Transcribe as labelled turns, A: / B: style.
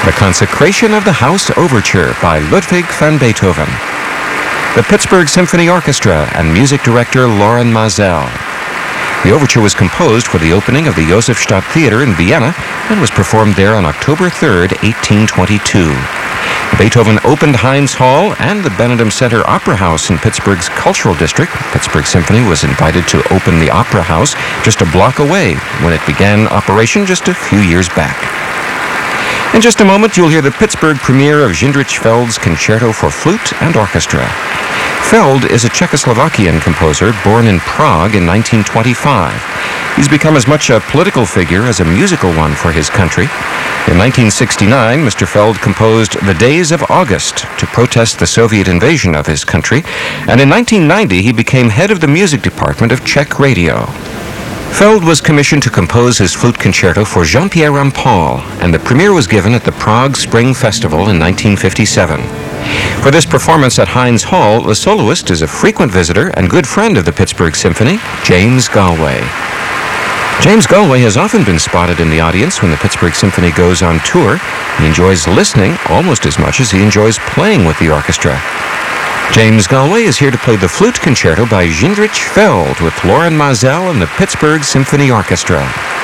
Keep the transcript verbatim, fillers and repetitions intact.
A: The Consecration of the House Overture by Ludwig van Beethoven. The Pittsburgh Symphony Orchestra and music director Loren Maazel. The overture was composed for the opening of the Josefstadt Theater in Vienna and was performed there on October third, eighteen twenty-two. Beethoven opened Heinz Hall and the Benedum Center Opera House in Pittsburgh's Cultural District. Pittsburgh Symphony was invited to open the Opera House just a block away when it began operation just a few years back. In just a moment, you'll hear the Pittsburgh premiere of Jindřich Feld's Concerto for Flute and Orchestra. Feld is a Czechoslovakian composer born in Prague in nineteen twenty-five. He's become as much a political figure as a musical one for his country. In nineteen sixty-nine, Mister Feld composed The Days of August to protest the Soviet invasion of his country, and in nineteen ninety he became head of the music department of Czech Radio. Feld was commissioned to compose his flute concerto for Jean-Pierre Rampal, and the premiere was given at the Prague Spring Festival in nineteen fifty-seven. For this performance at Heinz Hall, the soloist is a frequent visitor and good friend of the Pittsburgh Symphony, James Galway. James Galway has often been spotted in the audience when the Pittsburgh Symphony goes on tour. He enjoys listening almost as much as he enjoys playing with the orchestra. James Galway is here to play the flute concerto by Jindřich Feld with Loren Maazel and the Pittsburgh Symphony Orchestra.